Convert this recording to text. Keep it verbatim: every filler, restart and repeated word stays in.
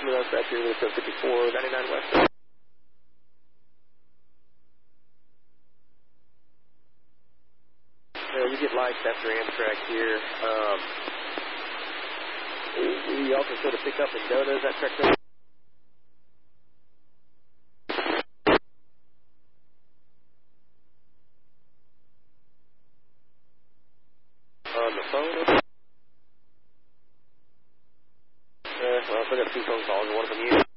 Smooth on back here with uh, fifty-four ninety-nine West. Uh, you get lights after Amtrak here. Um, we we also sort of pick up in Dodo, is that correct? On the phone? Uh, well, I got two phone calls, one of them you.